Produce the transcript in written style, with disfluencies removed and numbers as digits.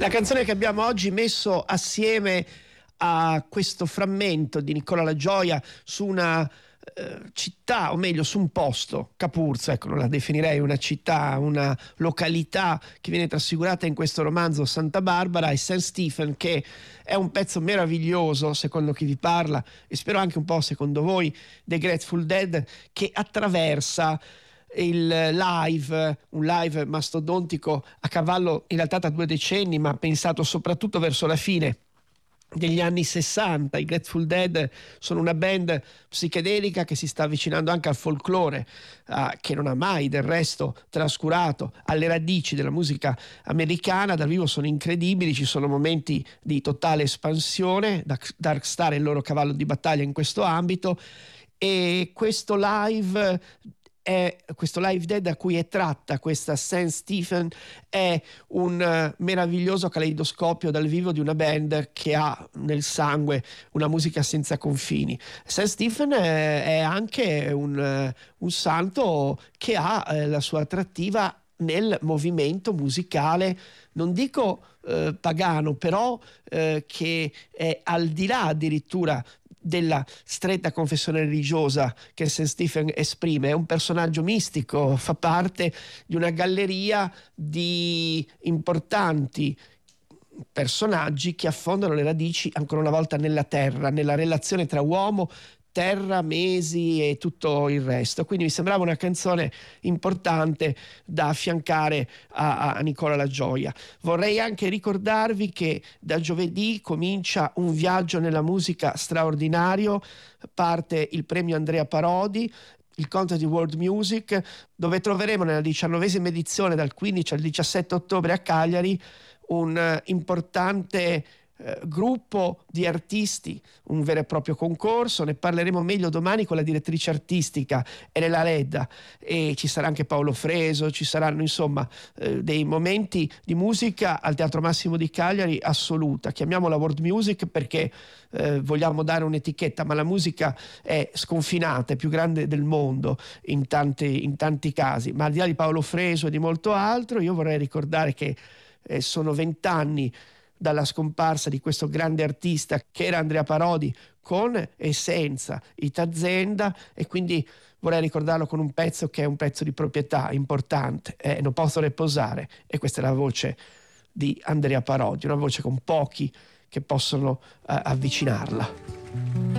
La canzone che abbiamo oggi messo assieme a questo frammento di Nicola La Gioia su una città, o meglio su un posto, Capurzo, ecco, non la definirei una città, una località che viene trasfigurata in questo romanzo, Santa Barbara, e St. Stephen, che è un pezzo meraviglioso secondo chi vi parla e spero anche un po' secondo voi, dei Grateful Dead, che attraversa il live, un live mastodontico a cavallo in realtà da 2 decenni, ma pensato soprattutto verso la fine degli anni 60. I Grateful Dead sono una band psichedelica che si sta avvicinando anche al folklore, che non ha mai del resto trascurato alle radici della musica americana. Dal vivo sono incredibili, ci sono momenti di totale espansione. Dark Star è il loro cavallo di battaglia in questo ambito, e questo live Dead a cui è tratta questa St. Stephen è un meraviglioso caleidoscopio dal vivo di una band che ha nel sangue una musica senza confini. St. Stephen è anche un santo che ha la sua attrattiva nel movimento musicale, non dico pagano, però che è al di là addirittura della stretta confessione religiosa che St. Stephen esprime. È un personaggio mistico, fa parte di una galleria di importanti personaggi che affondano le radici ancora una volta nella terra, nella relazione tra uomo, terra, mesi e tutto il resto. Quindi mi sembrava una canzone importante da affiancare a Nicola La Gioia. Vorrei anche ricordarvi che da giovedì comincia un viaggio nella musica straordinario, parte il premio Andrea Parodi, il Contest di World Music, dove troveremo nella 19ª edizione dal 15 al 17 ottobre a Cagliari un importante gruppo di artisti, un vero e proprio concorso. Ne parleremo meglio domani con la direttrice artistica Elena Ledda, e ci sarà anche Paolo Freso, ci saranno insomma dei momenti di musica al Teatro Massimo di Cagliari assoluta. Chiamiamola World Music perché vogliamo dare un'etichetta, ma la musica è sconfinata, è più grande del mondo in tanti casi. Ma al di là di Paolo Freso e di molto altro, io vorrei ricordare che sono 20 anni dalla scomparsa di questo grande artista che era Andrea Parodi, con e senza Itazenda, e quindi vorrei ricordarlo con un pezzo che è un pezzo di proprietà importante, Non posso riposare, e questa è la voce di Andrea Parodi, una voce con pochi che possono avvicinarla.